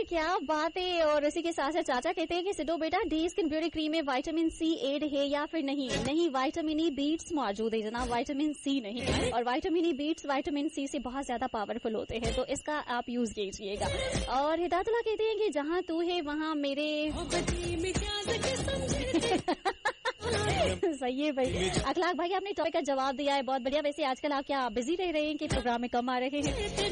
क्या बात है। और इसी के साथ साथ चाचा कहते हैं कि सिद्धू बेटा डी स्किन ब्यूटी क्रीम में विटामिन सी एड है या फिर नहीं? नहीं, विटामिन ई बीट्स मौजूद है जनाब, विटामिन सी नहीं। और vitamin E beats vitamin C से बहुत ज्यादा पावरफुल होते हैं, तो इसका आप यूज कीजिएगा। और हिदायतुल्लाह कहते हैं कि जहाँ तू है वहाँ मेरे सही है भाई। अखलाक भाई आपने टॉपिक का जवाब दिया है, बहुत बढ़िया। वैसे आजकल आप क्या बिजी रह रहे हैं कि प्रोग्राम में कम आ रहे हैं?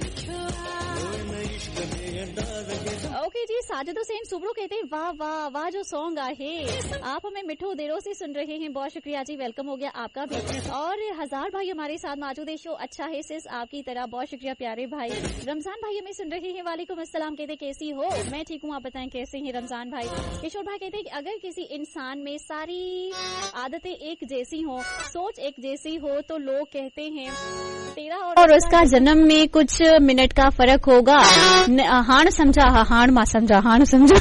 ओके जी, साजिद हुसैन सुब्रो कहते हैं वाह वाह वाह जो सॉन्ग आहे, आप हमें मिठो देरों से सुन रहे हैं, बहुत शुक्रिया जी, वेलकम हो गया आपका भी। और हजार भाई हमारे साथ मौजूद है, शो अच्छा है सिस आपकी तरह, बहुत शुक्रिया प्यारे भाई। रमजान भाई हमें सुन रहे हैं, वालेकुम अस्सलाम, कहते कैसी हो? मैं ठीक हूँ, आप बताएं कैसे हैं रमजान भाई। किशोर भाई कहते हैं कि अगर किसी इंसान में सारी आदतें एक जैसी हो, सोच एक जैसी हो, तो लोग कहते हैं तेरा और उसका जन्म में कुछ मिनट का फर्क होगा। हाण समझा, हाण मां समझा, हाण समझा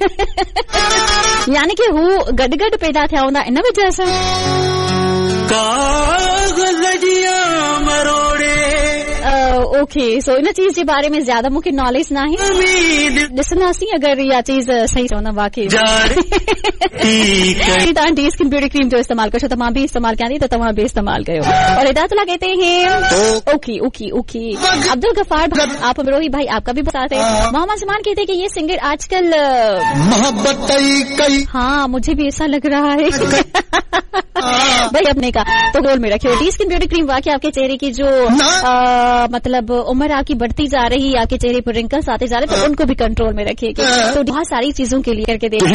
यानी कि हू गड पैदा थिया हूंदा इन वजह सां। ओके, सो इन चीज जे बारे में ज्यादा मूंखे नॉलेज ना है, ॾिसंदासीं अगर इहा चीज सही चवंदा वाकई। तव्हां डी स्किन ब्यूटी क्रीम जो इस्तेमाल कयो, तव्हां भी इस्तेमाल कयां थी, तो तव्हां भी इस्तेमाल कयो। और हिदायतुल्लाह कहते हैं okay okay okay. Abdul Ghaffar आप अमरोही भाई आपका भी साथ है। मोहम्मद सलमान कहते हैं कि ये सिंगर आजकल मोहब्बत, हाँ मुझे भी ऐसा लग रहा है भाई अपने का तो गोल में रखे। डी स्किन ब्यूटी क्रीम वाकई आपके चेहरे की जो मतलब उम्र आपकी बढ़ती जा रही है, आपके चेहरे पर रिंकल्स आते जा रहे, तो उनको भी कंट्रोल में रखिएगा। तो बहुत सारी चीजों के लिए करके देखिए।